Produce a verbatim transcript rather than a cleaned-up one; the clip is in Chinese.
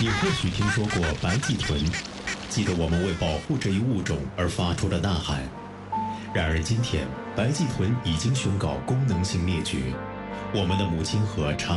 你或许听说过白鳍豚，记得我们为保护这一物种而发出的呐喊。然而今天，白鳍豚已经宣告功能性灭绝。我们的母亲河长